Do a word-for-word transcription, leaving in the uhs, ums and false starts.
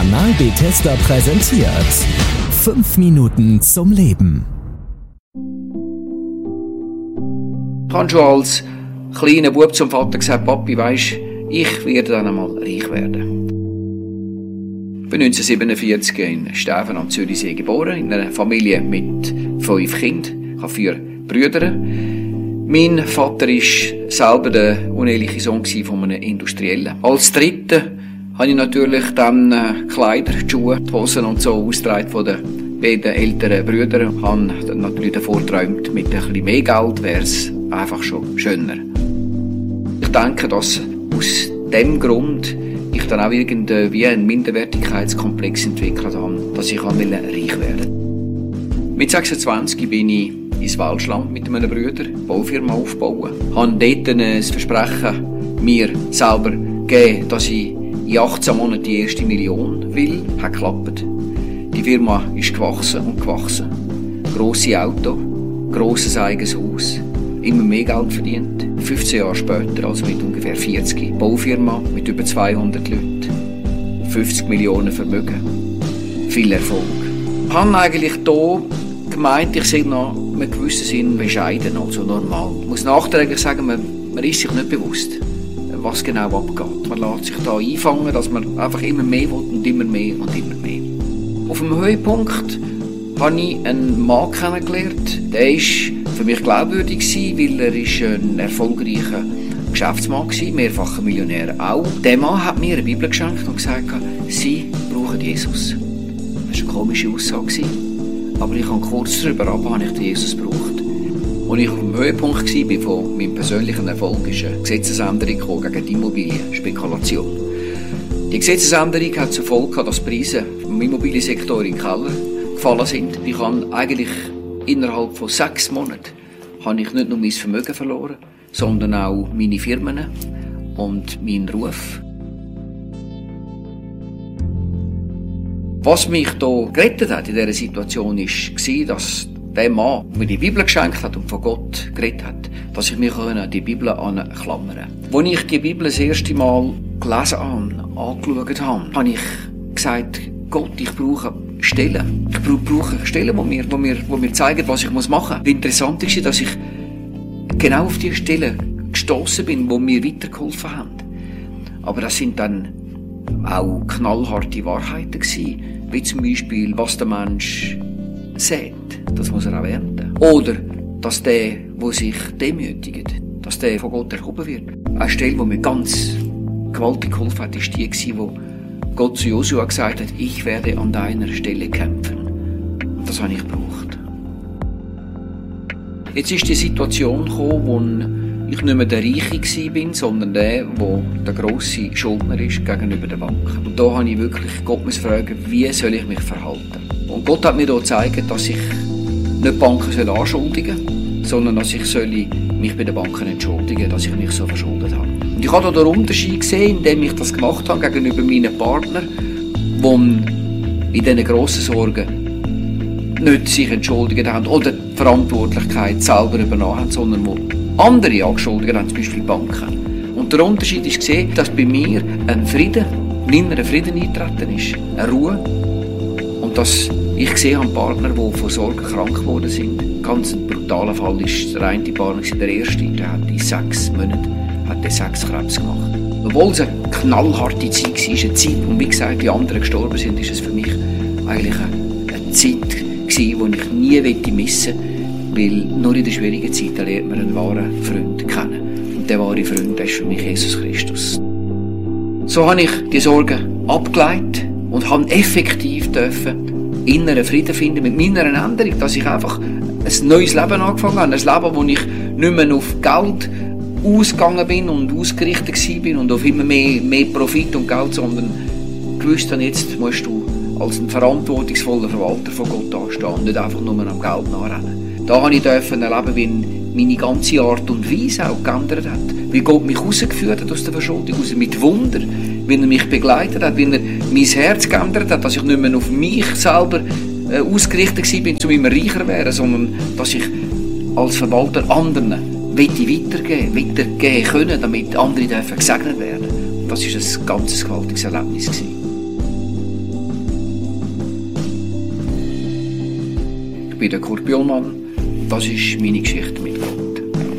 Kanal Bethesda präsentiert fünf Minuten zum Leben. Ich habe schon als kleiner Bub zum Vater gesagt: Papi, weisst, ich werde dann einmal reich werden. Ich bin neunzehnhundertsiebenundvierzig in Stäfen am Zürichsee geboren, in einer Familie mit fünf Kindern. Ich habe vier Brüder. Mein Vater war selber der uneheliche Sohn von einem Industriellen. Als Dritter habe ich natürlich dann äh, Kleider, die Schuhe, die Hosen und so ausgetragen von den beiden älteren Brüdern. Ich habe dann natürlich davor geträumt, mit ein bisschen mehr Geld wäre es einfach schon schöner. Ich denke, dass aus dem Grund ich dann auch irgendwie einen Minderwertigkeitskomplex entwickelt habe, dass ich reich werden wollte. Mit sechsundzwanzig bin ich ins Welschland mit meinen Brüdern eine Baufirma aufbauen. Ich habe dort ein Versprechen mir selber gegeben, dass ich in achtzehn Monaten die erste Million will. Hat geklappt. Die Firma ist gewachsen und gewachsen. Grosse Auto, grosses eigenes Haus, immer mehr Geld verdient. fünfzehn Jahre später, also mit ungefähr vierzig, Baufirma mit über zweihundert Leuten, fünfzig Millionen Vermögen, viel Erfolg. Ich habe eigentlich hier gemeint, ich sei noch in einem gewissen Sinn bescheiden, also normal. Ich muss nachträglich sagen, man, man ist sich nicht bewusst, was genau abgeht. Man lässt sich da einfangen, dass man einfach immer mehr will und immer mehr und immer mehr. Auf dem Höhepunkt habe ich einen Mann kennengelernt. Der war für mich glaubwürdig, weil er ein erfolgreicher Geschäftsmann war, mehrfacher Millionär auch. Der Mann hat mir eine Bibel geschenkt und gesagt, Sie brauchen Jesus. Das war eine komische Aussage, aber ich habe kurz darüber ab, habe ich Jesus gebraucht. Als ich auf dem Höhepunkt war von meinem persönlichen Erfolg, ist eine Gesetzesänderung gegen die Immobilienspekulation. Die Gesetzesänderung hat zur Folge, dass die Preise im Immobiliensektor in den Keller gefallen sind. Ich habe eigentlich innerhalb von sechs Monaten habe ich nicht nur mein Vermögen verloren, sondern auch meine Firmen und meinen Ruf. Was mich hier gerettet hat in dieser Situation war, dass der Mann, der mir die Bibel geschenkt hat und von Gott geredet hat, dass ich mich an die Bibel anklammern konnte. Als ich die Bibel das erste Mal gelesen habe, angeschaut habe, habe ich gesagt, Gott, ich brauche Stellen. Ich brauche Stellen, die mir, die mir, die mir zeigen, was ich machen muss. Das Interessante ist, dass ich genau auf die Stellen gestossen bin, die mir weitergeholfen haben. Aber das sind dann auch knallharte Wahrheiten gewesen, wie zum Beispiel, was der Mensch sät, das muss er auch ernten. Oder, dass der, der sich demütigt, dass der von Gott erhoben wird. Eine Stelle, die mir ganz gewaltig geholfen hat, ist die gewesen, wo Gott zu Josua gesagt hat, ich werde an deiner Stelle kämpfen. Und das habe ich gebraucht. Jetzt ist die Situation gekommen, wo ich nicht mehr der Reiche war, sondern der, der der grosse Schuldner ist gegenüber der Bank. Und da habe ich wirklich Gott fragen, wie soll ich mich verhalten? Und Gott hat mir hier gezeigt, dass ich nicht die Banken anschuldigen soll, sondern dass ich soll mich bei den Banken entschuldigen soll, dass ich mich so verschuldet habe. Und ich habe hier den Unterschied gesehen, indem ich das gemacht habe gegenüber meinen Partnern, die in diesen grossen Sorgen nicht sich entschuldigt haben oder die Verantwortlichkeit selber übernommen haben, sondern die andere angeschuldigt haben, zum Beispiel Banken. Und der Unterschied ist gesehen, dass bei mir ein Frieden, ein innerer Frieden eingetreten ist, eine Ruhe. Und dass ich gesehen habe Partner, die von Sorgen krank geworden sind. Ganz ein brutaler Fall ist der eine Partner, der erste, der hat in sechs Monaten hat der Sexkrebs gemacht. Obwohl es eine knallharte Zeit war, eine Zeit, und wie gesagt, die anderen gestorben sind, ist es für mich eigentlich eine, eine Zeit gewesen, die ich nie missen wollte, weil nur in der schwierigen Zeit lernt man einen wahren Freund kennen. Und der wahre Freund, der ist für mich Jesus Christus. So habe ich die Sorgen abgeleitet und habe effektiv dürfen inneren Frieden finden mit meiner Änderung, dass ich einfach ein neues Leben angefangen habe. Ein Leben, wo ich nicht mehr auf Geld ausgegangen bin und ausgerichtet war und auf immer mehr, mehr Profit und Geld, sondern gewusst habe, jetzt musst du als ein verantwortungsvoller Verwalter von Gott anstehen und nicht einfach nur am Geld nachrennen. Da habe ich erleben, wie meine ganze Art und Weise auch geändert hat. Wie Gott mich rausgeführt hat aus der Verschuldung, raus mit Wunder, wie er mich begleitet hat, wie er mein Herz geändert hat, dass ich nicht mehr auf mich selber äh, ausgerichtet war, um immer reicher zu werden, sondern dass ich als Verwalter anderen weitergeben, weitergeben können, damit andere gesegnet werden. Das war ein ganz gewaltiges Erlebnis. bin der Kurt Bühlmann. Das ist meine Geschichte mit Gott.